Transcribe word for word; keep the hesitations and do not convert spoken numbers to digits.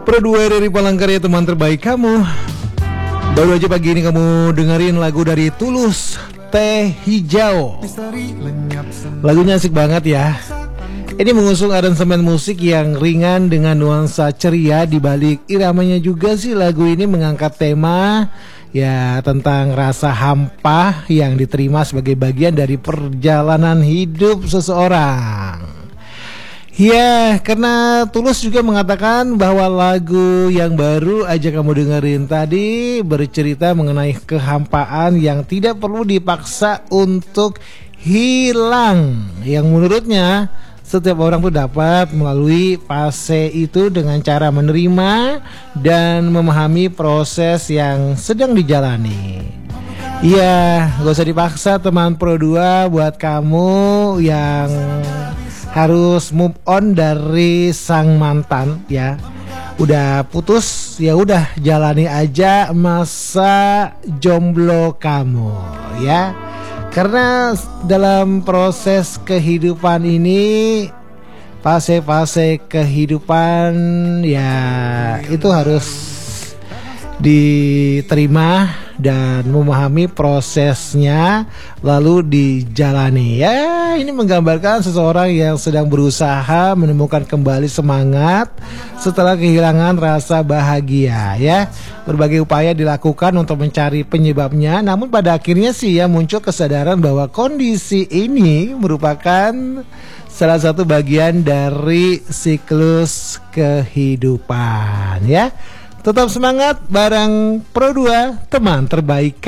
Pro dua dari Palangkaraya, teman terbaik kamu. Baru aja pagi ini kamu dengerin lagu dari Tulus, Teh Hijau. Lagunya asik banget ya. Ini mengusung aransemen musik yang ringan dengan nuansa ceria. Di balik iramanya juga sih, lagu ini mengangkat tema ya tentang rasa hampa yang diterima sebagai bagian dari perjalanan hidup seseorang. Ya, karena Tulus juga mengatakan bahwa lagu yang baru aja kamu dengerin tadi bercerita mengenai kehampaan yang tidak perlu dipaksa untuk hilang. Yang menurutnya setiap orang tuh dapat melalui fase itu dengan cara menerima dan memahami proses yang sedang dijalani. Iya, gak usah dipaksa teman Pro dua buat kamu yang harus move on dari sang mantan ya. Udah putus, ya udah jalani aja masa jomblo kamu ya. Karena dalam proses kehidupan ini, fase-fase kehidupan ya itu harus diterima dan memahami prosesnya lalu dijalani. Ya, ini menggambarkan seseorang yang sedang berusaha menemukan kembali semangat setelah kehilangan rasa bahagia ya. Berbagai upaya dilakukan untuk mencari penyebabnya, namun pada akhirnya sih ya muncul kesadaran bahwa kondisi ini merupakan salah satu bagian dari siklus kehidupan ya. Tetap semangat bareng Pro dua, teman terbaik.